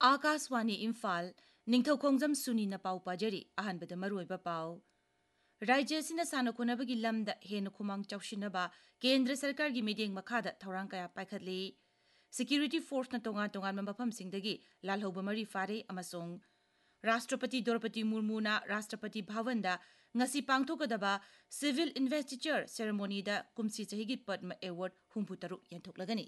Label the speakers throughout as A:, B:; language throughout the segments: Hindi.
A: आकाशवाणी इम्फाल निंगथौखोंजम सुनीना पाउ पाजरी अहनबद मरुइबा पाउ राज्यसिना सानखोनबगी लमदा हेन खुमांग चौशिनबा केंद्र सरकार की मिडेंग मखादा थौरांग कया पाइखतली सिक्यूरिटी फोर्स न तोंगान तोंगान मफमसिंगदगी लालहौब मरी फारे अमसोंग राष्ट्रपति द्रौपदी मुर्मुना राष्ट्रपति भवनदा ngasi pangthokadaba civil investiture ceremony da kumsi chahigi padma award humphutaru yenthoklagani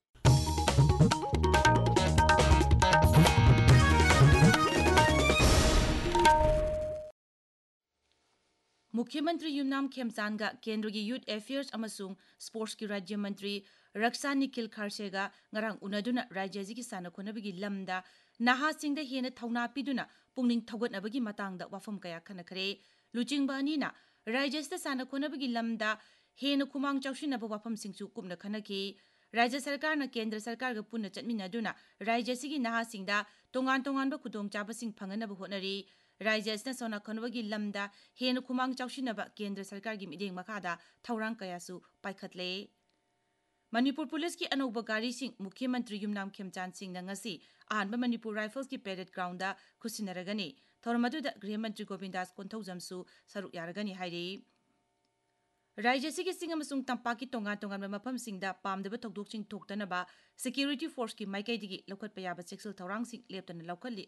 A: मुख्यमंत्री युमनाम खेमचानगा केंद्र की यूथ अफेयर्स अमसुंग स्पोर्ट्स की राज्य मंत्री रक्षा निखिल खरसेगा ngarang unaduna राज्य की सानखोनबगी लमदा नहासिंगदा हेन थौना पिदुना पुंगनिंग थौगतनबगी मतंगदा वाफम कया खनखरे लुचिंगबा अनिना राज्यस्ता सानखोनबगी लमदा हेन खुमांग चौशिनबा वाफम सिंगसु कुमना खनखी राज्य सरकार न केंद्र सरकार ग पुन्ना चटमिनादुना राज्य सिगी नहासिंगदा तोंगान तोंगानबा खुदोंग चाबसिंग फंगनबा होनरी राज्यस्ना सोना खनबगी लमदा हेन खुमांग चौशिनबा केंद्र सरकार की मिडेंग मखादा थौरांग कयासु पाइखतले मणिपुर पुलिस की अनौब गारीसिंग मुख्यमंत्री युमनाम खेमचान सिंह नंगसी अहानबा मणिपुर राइफल्स की पेरेड ग्राउंड खुसिनरगनी थौरमदुदा गृहमंत्री गोविंदास कोंथौजमसु सरुक यारगनी हाइरी राज्य की सिंह अमसुंग तंपाकी तोंगान तोंगान मफम सिंगदा पामदबा थौदोकसिंग थोक्तनबा सिक्यूरिटी फोर्स की माइकैदिगी लौखतपा याबा सेक्सुअल थौरांग सिंग लेप्तन लौखतली